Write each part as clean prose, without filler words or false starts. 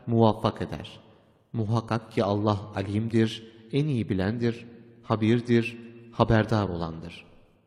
muvaffak eder. Muhakkak ki Allah alimdir, en iyi bilendir, habirdir, haberdar olandır.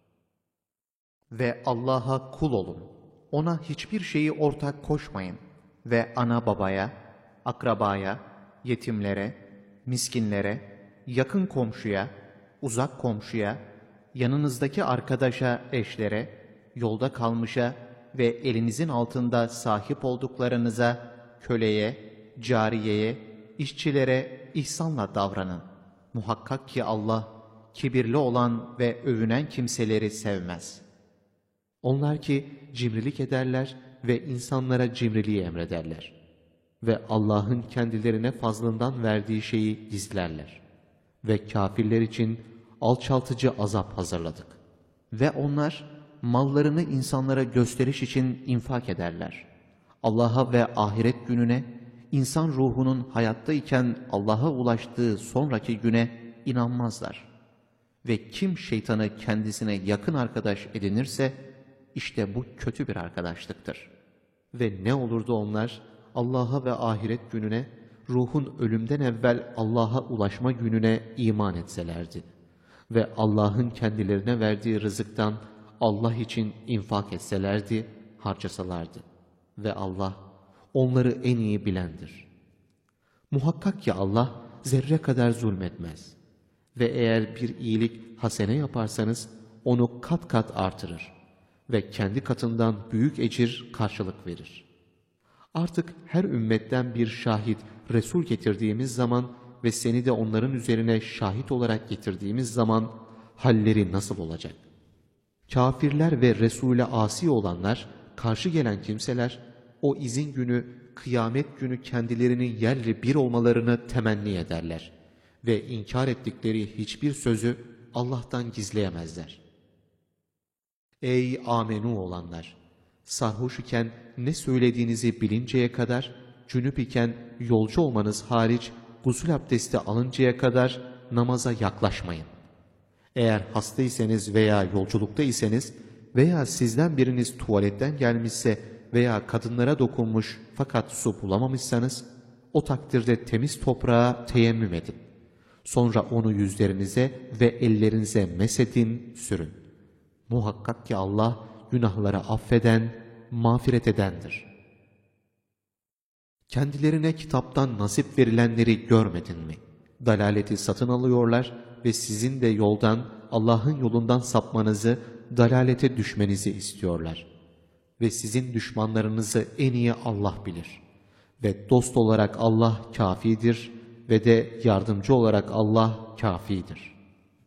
Ve Allah'a kul olun. Ona hiçbir şeyi ortak koşmayın. Ve ana babaya, akrabaya, yetimlere, miskinlere, yakın komşuya, uzak komşuya, yanınızdaki arkadaşa, eşlere, yolda kalmışa ve elinizin altında sahip olduklarınıza, köleye, cariyeye, işçilere ihsanla davranın. Muhakkak ki Allah, kibirli olan ve övünen kimseleri sevmez. Onlar ki cimrilik ederler ve insanlara cimriliği emrederler. Ve Allah'ın kendilerine fazlından verdiği şeyi gizlerler. Ve kafirler için alçaltıcı azap hazırladık. Ve onlar mallarını insanlara gösteriş için infak ederler. Allah'a ve ahiret gününe, insan ruhunun hayattayken Allah'a ulaştığı sonraki güne inanmazlar. Ve kim şeytanı kendisine yakın arkadaş edinirse, işte bu kötü bir arkadaşlıktır. Ve ne olurdu onlar, Allah'a ve ahiret gününe, ruhun ölümden evvel Allah'a ulaşma gününe iman etselerdi. Ve Allah'ın kendilerine verdiği rızıktan Allah için infak etselerdi, harcasalardı. Ve Allah onları en iyi bilendir. Muhakkak ki Allah zerre kadar zulmetmez. Ve eğer bir iyilik hasene yaparsanız onu kat kat artırır. Ve kendi katından büyük ecir karşılık verir. Artık her ümmetten bir şahit, Resul getirdiğimiz zaman ve seni de onların üzerine şahit olarak getirdiğimiz zaman halleri nasıl olacak? Kafirler ve Resul'e asi olanlar, karşı gelen kimseler, o izin günü, kıyamet günü kendilerinin yerle bir olmalarını temenni ederler. Ve inkar ettikleri hiçbir sözü Allah'tan gizleyemezler. Ey amenu olanlar! Sarhoş iken ne söylediğinizi bilinceye kadar, cünüp iken yolcu olmanız hariç gusül abdesti alıncaya kadar namaza yaklaşmayın. Eğer hastaysanız veya yolculuktaysanız veya sizden biriniz tuvaletten gelmişse veya kadınlara dokunmuş fakat su bulamamışsanız, o takdirde temiz toprağa teyemmüm edin. Sonra onu yüzlerinize ve ellerinize mesedin, sürün. Muhakkak ki Allah günahları affeden, mağfiret edendir. Kendilerine kitaptan nasip verilenleri görmedin mi? Dalaleti satın alıyorlar ve sizin de yoldan, Allah'ın yolundan sapmanızı, dalalete düşmenizi istiyorlar. Ve sizin düşmanlarınızı en iyi Allah bilir. Ve dost olarak Allah kafidir ve de yardımcı olarak Allah kafidir.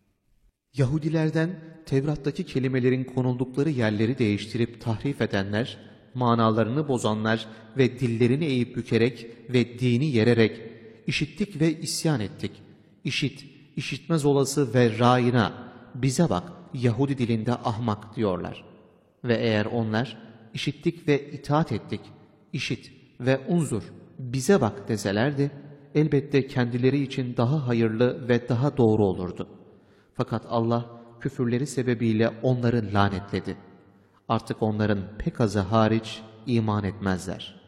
Yahudilerden Tevrat'taki kelimelerin konuldukları yerleri değiştirip tahrif edenler, manalarını bozanlar ve dillerini eğip bükerek ve dini yererek, işittik ve isyan ettik. İşit, işitmez olası ve râina, bize bak, Yahudi dilinde ahmak diyorlar. Ve eğer onlar, işittik ve itaat ettik, işit ve unzur, bize bak deselerdi, elbette kendileri için daha hayırlı ve daha doğru olurdu. Fakat Allah, küfürleri sebebiyle onları lanetledi. Artık onların pek azı hariç iman etmezler.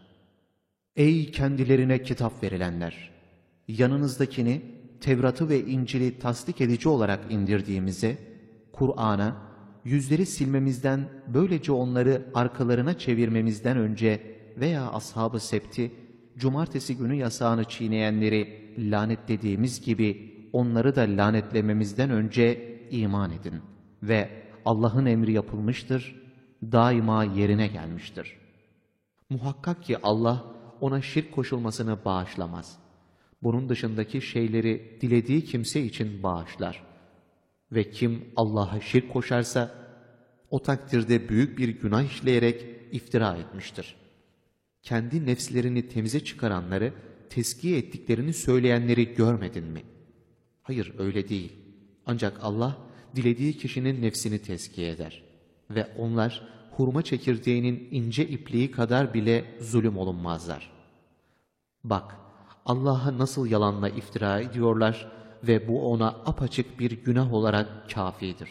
Ey kendilerine kitap verilenler! Yanınızdakini, Tevrat'ı ve İncil'i tasdik edici olarak indirdiğimize, Kur'an'a, yüzleri silmemizden, böylece onları arkalarına çevirmemizden önce veya ashab-ı septi, cumartesi günü yasağını çiğneyenleri lanetlediğimiz gibi onları da lanetlememizden önce iman edin. Ve Allah'ın emri yapılmıştır, daima yerine gelmiştir. Muhakkak ki Allah ona şirk koşulmasını bağışlamaz. Bunun dışındaki şeyleri dilediği kimse için bağışlar. Ve kim Allah'a şirk koşarsa, o takdirde büyük bir günah işleyerek iftira etmiştir. Kendi nefslerini temize çıkaranları, tezkiye ettiklerini söyleyenleri görmedin mi? Hayır, öyle değil. Ancak Allah, dilediği kişinin nefsini tezkiye eder. Ve onlar, hurma çekirdeğinin ince ipliği kadar bile zulüm olunmazlar. Bak, Allah'a nasıl yalanla iftira ediyorlar ve bu ona apaçık bir günah olarak kafidir.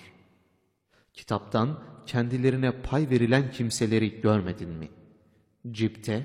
Kitaptan kendilerine pay verilen kimseleri görmedin mi? Cipte,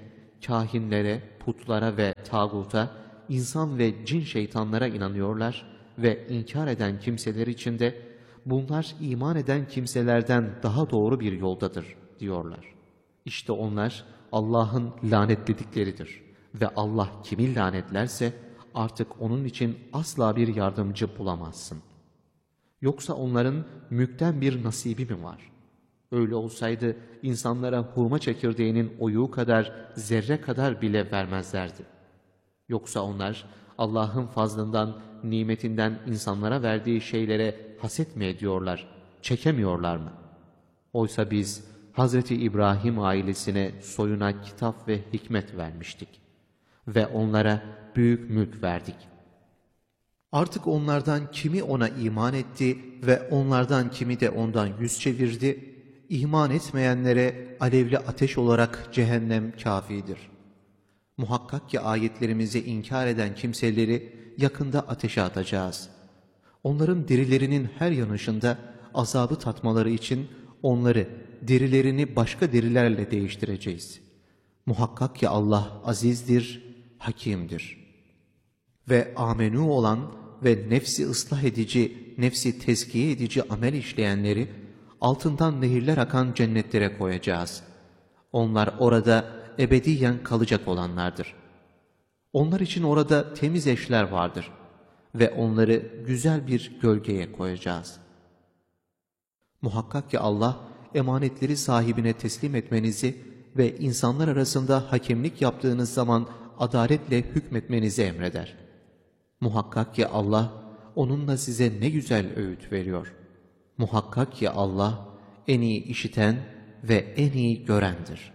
kahinlere, putlara ve tağuta, insan ve cin şeytanlara inanıyorlar ve inkar eden kimseler için de bunlar iman eden kimselerden daha doğru bir yoldadır diyorlar. İşte onlar Allah'ın lanetledikleridir ve Allah kimi lanetlerse artık onun için asla bir yardımcı bulamazsın. Yoksa onların mülkten bir nasibi mi var? Öyle olsaydı insanlara hurma çekirdeğinin oyuğu kadar, zerre kadar bile vermezlerdi. Yoksa onlar Allah'ın fazlından, nimetinden insanlara verdiği şeylere haset mi ediyorlar, çekemiyorlar mı? Oysa biz Hazreti İbrahim ailesine soyuna kitap ve hikmet vermiştik ve onlara büyük mülk verdik. Artık onlardan kimi ona iman etti ve onlardan kimi de ondan yüz çevirdi, İman etmeyenlere alevli ateş olarak cehennem kâfidir. Muhakkak ki ayetlerimizi inkar eden kimseleri yakında ateşe atacağız. Onların derilerinin her yanışında azabı tatmaları için onları, derilerini başka derilerle değiştireceğiz. Muhakkak ki Allah azizdir, hakimdir. Ve amenû olan ve nefsi ıslah edici, nefsi tezkiye edici amel işleyenleri altından nehirler akan cennetlere koyacağız. Onlar orada ebediyen kalacak olanlardır. Onlar için orada temiz eşler vardır ve onları güzel bir gölgeye koyacağız. Muhakkak ki Allah emanetleri sahibine teslim etmenizi ve insanlar arasında hakemlik yaptığınız zaman adaletle hükmetmenizi emreder. Muhakkak ki Allah onunla size ne güzel öğüt veriyor. Muhakkak ki Allah en iyi işiten ve en iyi görendir.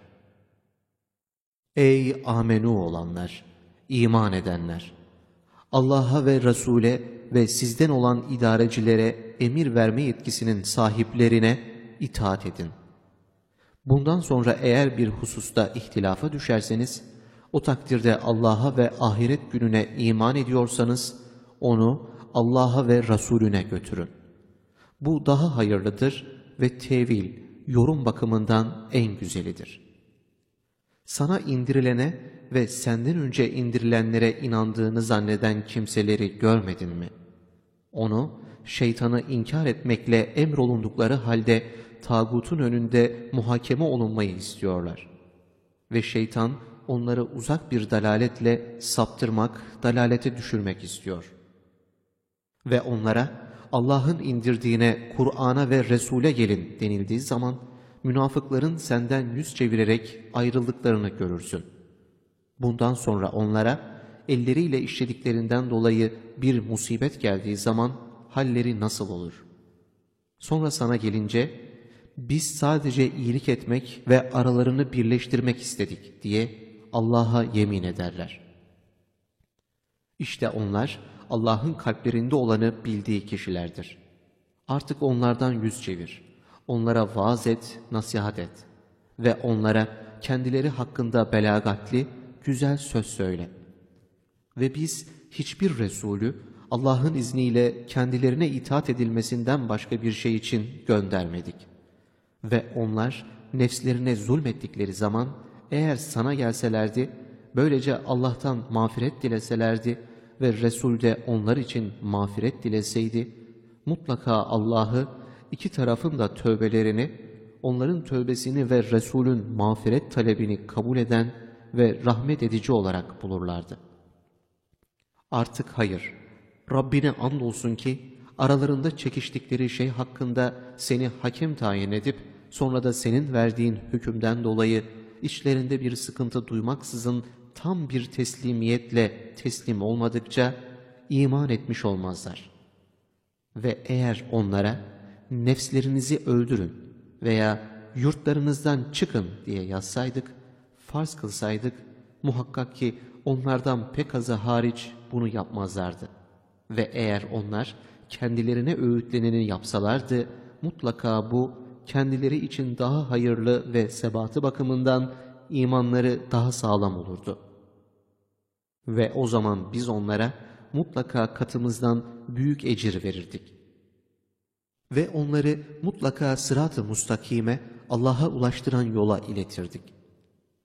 Ey amenû olanlar, iman edenler! Allah'a ve Resul'e ve sizden olan idarecilere emir verme yetkisinin sahiplerine itaat edin. Bundan sonra eğer bir hususta ihtilafa düşerseniz, o takdirde Allah'a ve ahiret gününe iman ediyorsanız, onu Allah'a ve Resulüne götürün. Bu daha hayırlıdır ve tevil, yorum bakımından en güzelidir. Sana indirilene ve senden önce indirilenlere inandığını zanneden kimseleri görmedin mi? Onu, şeytanı inkar etmekle emrolundukları halde tağutun önünde muhakeme olunmayı istiyorlar. Ve şeytan onları uzak bir dalaletle saptırmak, dalalete düşürmek istiyor. Ve onlara Allah'ın indirdiğine, Kur'an'a ve Resul'e gelin denildiği zaman münafıkların senden yüz çevirerek ayrıldıklarını görürsün. Bundan sonra onlara elleriyle işlediklerinden dolayı bir musibet geldiği zaman halleri nasıl olur? Sonra sana gelince biz sadece iyilik etmek ve aralarını birleştirmek istedik diye Allah'a yemin ederler. İşte onlar Allah'ın kalplerinde olanı bildiği kişilerdir. Artık onlardan yüz çevir. Onlara vaaz et, nasihat et. Ve onlara kendileri hakkında belagatli, güzel söz söyle. Ve biz hiçbir Resulü Allah'ın izniyle kendilerine itaat edilmesinden başka bir şey için göndermedik. Ve onlar nefslerine zulmettikleri zaman eğer sana gelselerdi, böylece Allah'tan mağfiret dileselerdi ve Resul de onlar için mağfiret dileseydi, mutlaka Allah'ı, iki tarafın da tövbelerini, onların tövbesini ve Resul'ün mağfiret talebini kabul eden ve rahmet edici olarak bulurlardı. Artık hayır, Rabbine andolsun ki aralarında çekiştikleri şey hakkında seni hakem tayin edip sonra da senin verdiğin hükümden dolayı içlerinde bir sıkıntı duymaksızın tam bir teslimiyetle teslim olmadıkça iman etmiş olmazlar. Ve eğer onlara nefslerinizi öldürün veya yurtlarınızdan çıkın diye yazsaydık, farz kılsaydık, muhakkak ki onlardan pek azı hariç bunu yapmazlardı. Ve eğer onlar kendilerine öğütleneni yapsalardı, mutlaka bu kendileri için daha hayırlı ve sebatı bakımından imanları daha sağlam olurdu. Ve o zaman biz onlara mutlaka katımızdan büyük ecir verirdik. Ve onları mutlaka sırat-ı mustakime, Allah'a ulaştıran yola iletirdik.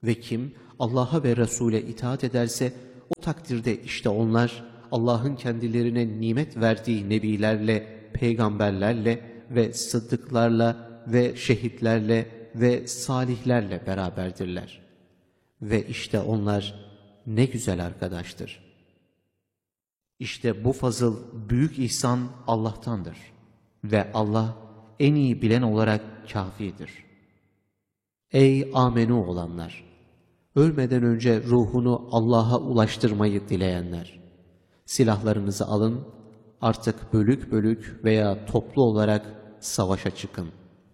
Ve kim Allah'a ve Resul'e itaat ederse o takdirde işte onlar Allah'ın kendilerine nimet verdiği nebilerle, peygamberlerle ve sıddıklarla ve şehitlerle ve salihlerle beraberdirler. Ve işte onlar ne güzel arkadaştır. İşte bu fazıl, büyük ihsan Allah'tandır. Ve Allah en iyi bilen olarak kâfidir. Ey amenü olanlar! Ölmeden önce ruhunu Allah'a ulaştırmayı dileyenler! Silahlarınızı alın, artık bölük bölük veya toplu olarak savaşa çıkın.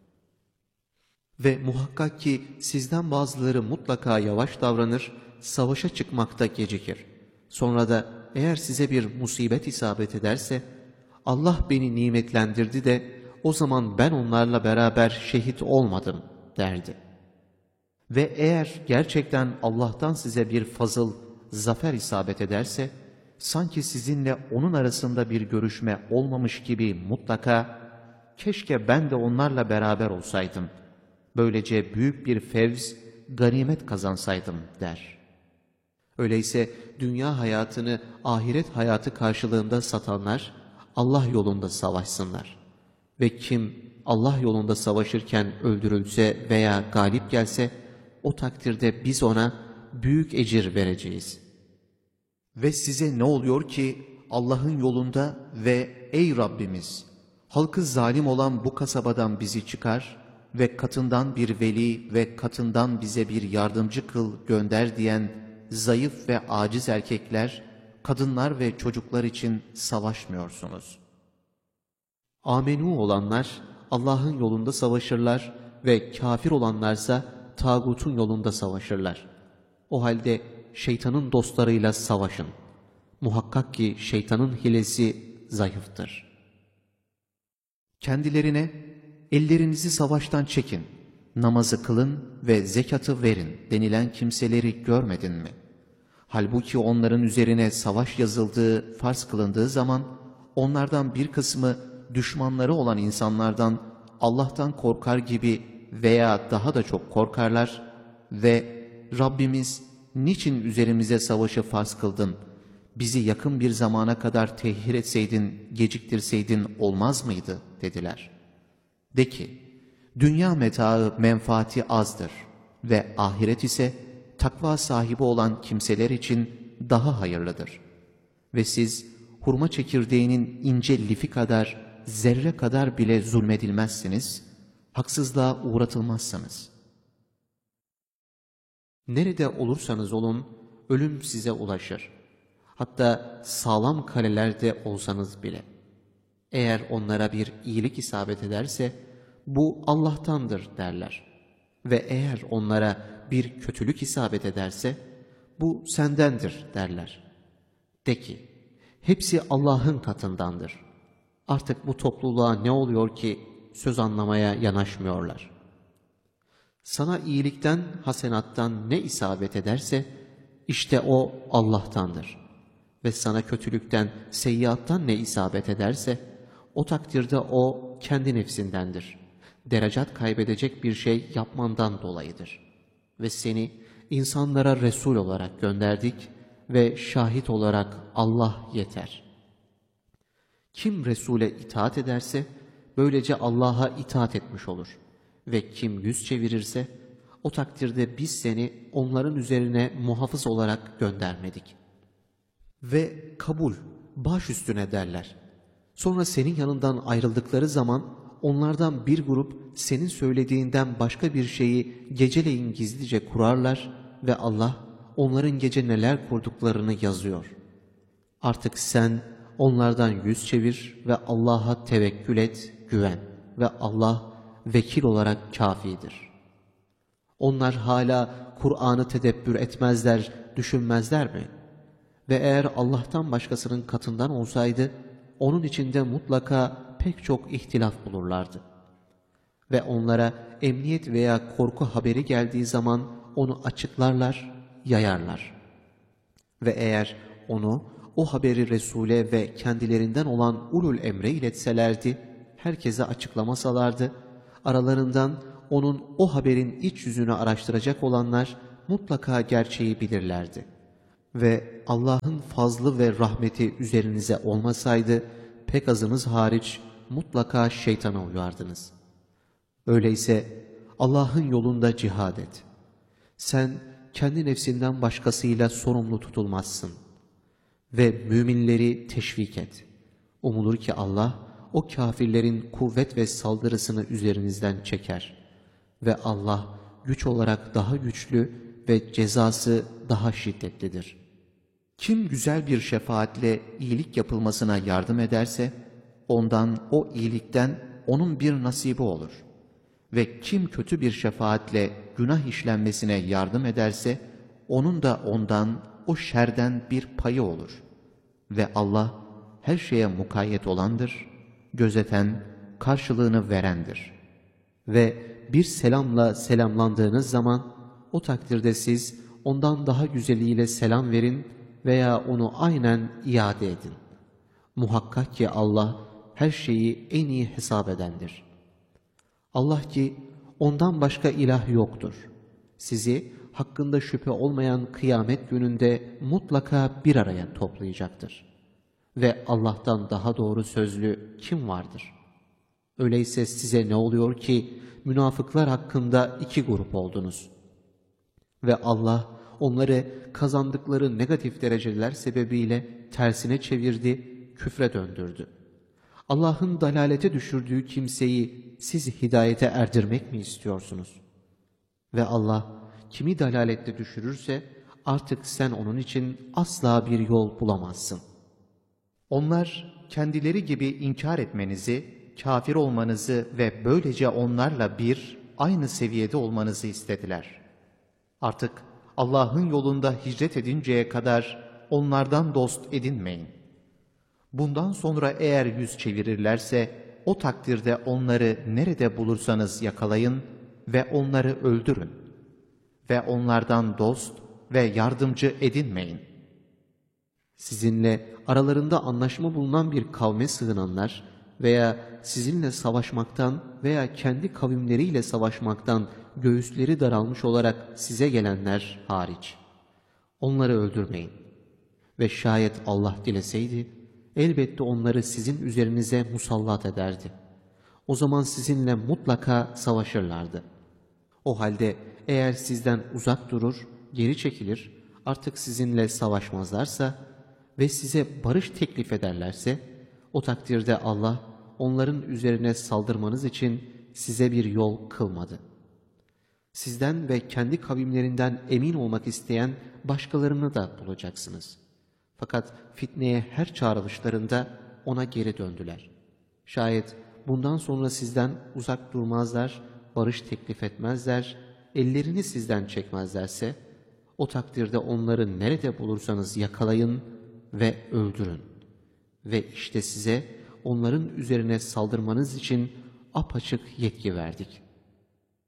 Ve muhakkak ki sizden bazıları mutlaka yavaş davranır, savaşa çıkmakta gecikir. Sonra da eğer size bir musibet isabet ederse, Allah beni nimetlendirdi de o zaman ben onlarla beraber şehit olmadım derdi. Ve eğer gerçekten Allah'tan size bir fazıl, zafer isabet ederse, sanki sizinle onun arasında bir görüşme olmamış gibi mutlaka, keşke ben de onlarla beraber olsaydım, böylece büyük bir fevz, ganimet kazansaydım der. Öyleyse dünya hayatını ahiret hayatı karşılığında satanlar, Allah yolunda savaşsınlar. Ve kim Allah yolunda savaşırken öldürülse veya galip gelse, o takdirde biz ona büyük ecir vereceğiz. Ve size ne oluyor ki Allah'ın yolunda ve ey Rabbimiz, halkı zalim olan bu kasabadan bizi çıkar ve katından bir veli ve katından bize bir yardımcı kıl gönder diyen zayıf ve aciz erkekler, kadınlar ve çocuklar için savaşmıyorsunuz. Amenü olanlar Allah'ın yolunda savaşırlar ve kafir olanlarsa tağutun yolunda savaşırlar. O halde şeytanın dostlarıyla savaşın. Muhakkak ki şeytanın hilesi zayıftır. Kendilerine ellerinizi savaştan çekin, namazı kılın ve zekatı verin denilen kimseleri görmedin mi? Halbuki onların üzerine savaş yazıldığı, farz kılındığı zaman onlardan bir kısmı düşmanları olan insanlardan Allah'tan korkar gibi veya daha da çok korkarlar ve Rabbimiz niçin üzerimize savaşı farz kıldın, bizi yakın bir zamana kadar tehir etseydin, geciktirseydin olmaz mıydı dediler. De ki, dünya metaı menfaati azdır ve ahiret ise takva sahibi olan kimseler için daha hayırlıdır. Ve siz hurma çekirdeğinin ince lifi kadar, zerre kadar bile zulmedilmezsiniz, haksızlığa uğratılmazsınız. Nerede olursanız olun, ölüm size ulaşır. Hatta sağlam kalelerde olsanız bile. Eğer onlara bir iyilik isabet ederse, bu Allah'tandır derler. Ve eğer onlara bir kötülük isabet ederse, bu sendendir derler. De ki, hepsi Allah'ın katındandır. Artık bu topluluğa ne oluyor ki söz anlamaya yanaşmıyorlar? Sana iyilikten, hasenattan ne isabet ederse, işte o Allah'tandır. Ve sana kötülükten, seyyiattan ne isabet ederse, o takdirde o kendi nefsindendir. Derecat kaybedecek bir şey yapmandan dolayıdır. Ve seni insanlara Resul olarak gönderdik ve şahit olarak Allah yeter. Kim Resul'e itaat ederse, böylece Allah'a itaat etmiş olur. Ve kim yüz çevirirse, o takdirde biz seni onların üzerine muhafız olarak göndermedik. Ve kabul, baş üstüne derler. Sonra senin yanından ayrıldıkları zaman, onlardan bir grup senin söylediğinden başka bir şeyi geceleyin gizlice kurarlar ve Allah onların gece neler kurduklarını yazıyor. Artık sen onlardan yüz çevir ve Allah'a tevekkül et, güven ve Allah vekil olarak kâfidir. Onlar hala Kur'an'ı tedebbür etmezler, düşünmezler mi? Ve eğer Allah'tan başkasının katından olsaydı, onun içinde mutlaka pek çok ihtilaf bulurlardı. Ve onlara emniyet veya korku haberi geldiği zaman onu açıklarlar, yayarlar. Ve eğer o haberi Resul'e ve kendilerinden olan ulul emre iletselerdi, herkese açıklamasalardı, aralarından onun o haberin iç yüzünü araştıracak olanlar mutlaka gerçeği bilirlerdi. Ve Allah'ın fazlı ve rahmeti üzerinize olmasaydı, pek azınız hariç mutlaka şeytana uyardınız. Öyleyse Allah'ın yolunda cihad et. Sen kendi nefsinden başkasıyla sorumlu tutulmazsın. Ve müminleri teşvik et. Umulur ki Allah, o kafirlerin kuvvet ve saldırısını üzerinizden çeker. Ve Allah, güç olarak daha güçlü ve cezası daha şiddetlidir. Kim güzel bir şefaatle iyilik yapılmasına yardım ederse, ondan, o iyilikten onun bir nasibi olur. Ve kim kötü bir şefaatle günah işlenmesine yardım ederse, onun da ondan, o şerden bir payı olur. Ve Allah her şeye mukayyet olandır, gözeten, karşılığını verendir. Ve bir selamla selamlandığınız zaman, o takdirde siz ondan daha güzeliyle selam verin veya onu aynen iade edin. Muhakkak ki Allah her şeyi en iyi hesap edendir. Allah ki ondan başka ilah yoktur. Sizi hakkında şüphe olmayan kıyamet gününde mutlaka bir araya toplayacaktır. Ve Allah'tan daha doğru sözlü kim vardır? Öyleyse size ne oluyor ki münafıklar hakkında iki grup oldunuz? Ve Allah onları kazandıkları negatif dereceler sebebiyle tersine çevirdi, küfre döndürdü. Allah'ın dalalete düşürdüğü kimseyi siz hidayete erdirmek mi istiyorsunuz? Ve Allah kimi dalalette düşürürse artık sen onun için asla bir yol bulamazsın. Onlar kendileri gibi inkar etmenizi, kafir olmanızı ve böylece onlarla aynı seviyede olmanızı istediler. Artık Allah'ın yolunda hicret edinceye kadar onlardan dost edinmeyin. Bundan sonra eğer yüz çevirirlerse o takdirde onları nerede bulursanız yakalayın ve onları öldürün. Ve onlardan dost ve yardımcı edinmeyin. Sizinle aralarında anlaşma bulunan bir kavme sığınanlar veya sizinle savaşmaktan veya kendi kavimleriyle savaşmaktan göğüsleri daralmış olarak size gelenler hariç. Onları öldürmeyin. Ve şayet Allah dileseydi, elbette onları sizin üzerinize musallat ederdi. O zaman sizinle mutlaka savaşırlardı. O halde eğer sizden uzak durur, geri çekilir, artık sizinle savaşmazlarsa ve size barış teklif ederlerse, o takdirde Allah onların üzerine saldırmanız için size bir yol kılmadı. Sizden ve kendi kavimlerinden emin olmak isteyen başkalarını da bulacaksınız. Fakat fitneye her çağrılışlarında ona geri döndüler. Şayet bundan sonra sizden uzak durmazlar, barış teklif etmezler, ellerini sizden çekmezlerse, o takdirde onları nerede bulursanız yakalayın ve öldürün. Ve işte size onların üzerine saldırmanız için apaçık yetki verdik.